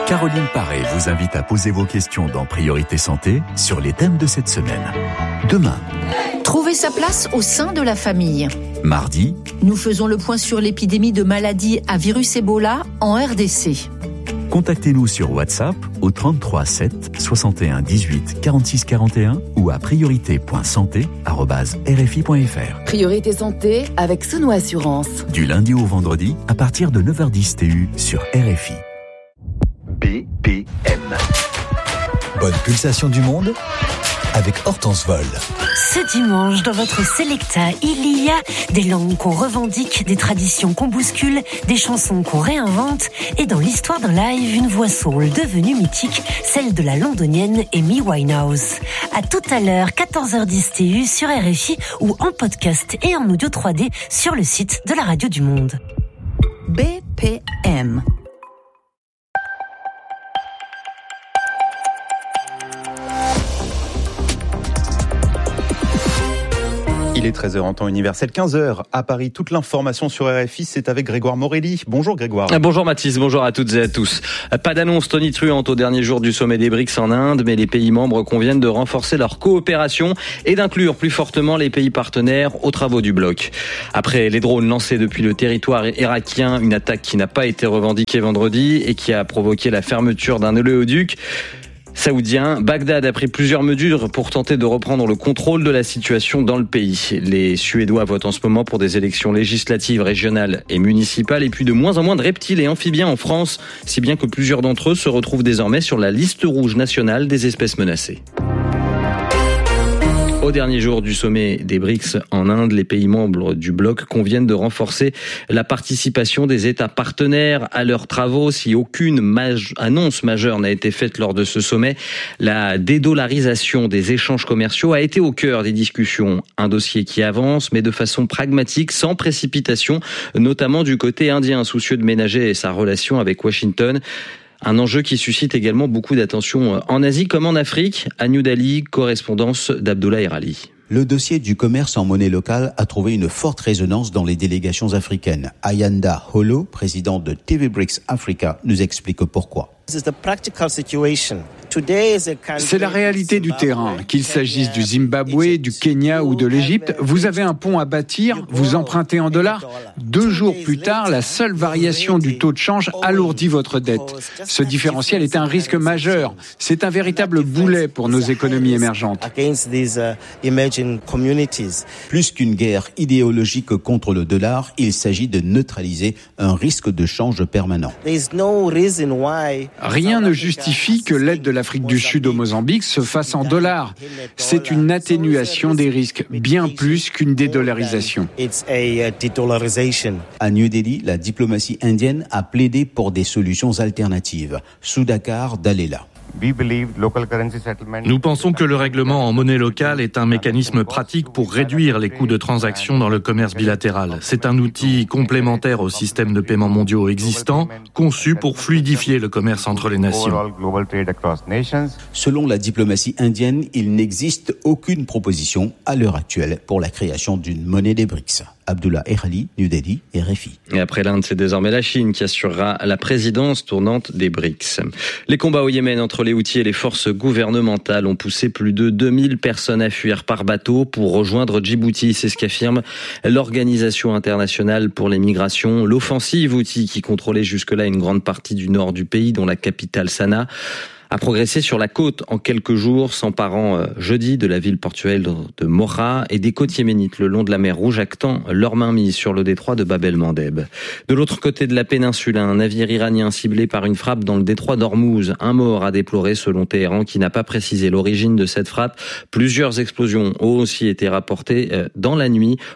Caroline Paré vous invite à poser vos questions dans Priorité Santé sur les thèmes de cette semaine. Demain, trouver sa place au sein de la famille. Mardi, nous faisons le point sur l'épidémie de maladies à virus Ebola en RDC. Contactez-nous sur WhatsApp au 33 7 61 18 46 41 ou à priorité.santé@rfi.fr. Priorité Santé avec Sono Assurance. Du lundi au vendredi à partir de 9h10 TU sur RFI. BPM. Bonne pulsation du monde avec Hortense Vol. Ce dimanche, dans votre Selecta, il y a des langues qu'on revendique, des traditions qu'on bouscule, des chansons qu'on réinvente, et dans l'histoire d'un live, une voix soul devenue mythique, celle de la londonienne Amy Winehouse. À tout à l'heure, 14h10 TU sur RFI ou en podcast et en audio 3D sur le site de la Radio du Monde. BPM. Il est 13h en temps universel, 15h à Paris. Toute l'information sur RFI, c'est avec Grégoire Morelli. Bonjour Grégoire. Bonjour Mathis, bonjour à toutes et à tous. Pas d'annonce tonitruante au dernier jour du sommet des BRICS en Inde, mais les pays membres conviennent de renforcer leur coopération et d'inclure plus fortement les pays partenaires aux travaux du bloc. Après les drones lancés depuis le territoire irakien, une attaque qui n'a pas été revendiquée vendredi et qui a provoqué la fermeture d'un oléoduc saoudien, Bagdad a pris plusieurs mesures pour tenter de reprendre le contrôle de la situation dans le pays. Les Suédois votent en ce moment pour des élections législatives, régionales et municipales, et puis de moins en moins de reptiles et amphibiens en France, si bien que plusieurs d'entre eux se retrouvent désormais sur la liste rouge nationale des espèces menacées. Au dernier jour du sommet des BRICS en Inde, les pays membres du bloc conviennent de renforcer la participation des États partenaires à leurs travaux. Si aucune annonce majeure n'a été faite lors de ce sommet, la dédollarisation des échanges commerciaux a été au cœur des discussions. Un dossier qui avance, mais de façon pragmatique, sans précipitation, notamment du côté indien, soucieux de ménager sa relation avec Washington. Un enjeu qui suscite également beaucoup d'attention en Asie comme en Afrique. À New Delhi, correspondance d'Abdullah Erali. Le dossier du commerce en monnaie locale a trouvé une forte résonance dans les délégations africaines. Ayanda Holo, présidente de TV BRICS Africa, nous explique pourquoi. C'est la réalité du terrain. Qu'il s'agisse du Zimbabwe, du Kenya ou de l'Égypte, vous avez un pont à bâtir, vous empruntez en dollars. 2 jours plus tard, la seule variation du taux de change alourdit votre dette. Ce différentiel est un risque majeur. C'est un véritable boulet pour nos économies émergentes. Plus qu'une guerre idéologique contre le dollar, il s'agit de neutraliser un risque de change permanent. Rien ne justifie que l'aide de l'Afrique du Sud au Mozambique se fasse en dollars. C'est une atténuation des risques, bien plus qu'une dédollarisation. À New Delhi, la diplomatie indienne a plaidé pour des solutions alternatives. Soudakar Dalela. Nous pensons que le règlement en monnaie locale est un mécanisme pratique pour réduire les coûts de transaction dans le commerce bilatéral. C'est un outil complémentaire aux systèmes de paiement mondiaux existants, conçu pour fluidifier le commerce entre les nations. Selon la diplomatie indienne, il n'existe aucune proposition à l'heure actuelle pour la création d'une monnaie des BRICS. Abdullah Erali, New Delhi, RFI. Et après l'Inde, c'est désormais la Chine qui assurera la présidence tournante des BRICS. Les combats au Yémen entre les Houthis et les forces gouvernementales ont poussé plus de 2000 personnes à fuir par bateau pour rejoindre Djibouti. C'est ce qu'affirme l'Organisation internationale pour les migrations. L'offensive Houthi, qui contrôlait jusque-là une grande partie du nord du pays, dont la capitale Sanaa, a progressé sur la côte en quelques jours, s'emparant jeudi de la ville portuaire de Mocha et des côtes yéménites le long de la mer Rouge, actant leur mainmise sur le détroit de Bab el-Mandeb. De l'autre côté de la péninsule, un navire iranien ciblé par une frappe dans le détroit d'Ormuz. Un mort a déploré selon Téhéran, qui n'a pas précisé l'origine de cette frappe. Plusieurs explosions ont aussi été rapportées dans la nuit